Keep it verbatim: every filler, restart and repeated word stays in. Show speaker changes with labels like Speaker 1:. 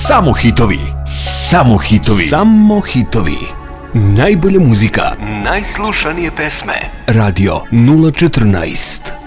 Speaker 1: Samo hitovi. Samo hitovi. Samo hitovi. Najbolja muzika. Najslušanije pesme. Radio nula četrnaest.